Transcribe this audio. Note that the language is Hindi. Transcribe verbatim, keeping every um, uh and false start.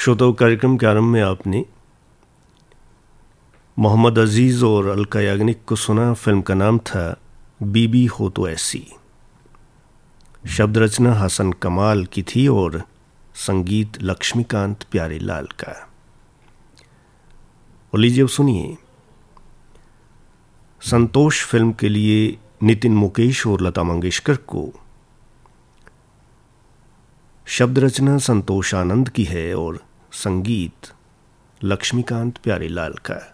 श्रोताओं, कार्यक्रम के आरंभ में आपने मोहम्मद अजीज़ और अलका याग्निक को सुना। फिल्म का नाम था बीबी हो तो ऐसी। शब्द रचना हसन कमाल की थी और संगीत लक्ष्मीकांत प्यारेलाल का। और लीजिए अब सुनिए, संतोष फिल्म के लिए नितिन मुकेश और लता मंगेशकर को। शब्द रचना संतोष आनंद की है और संगीत लक्ष्मीकांत प्यारेलाल का।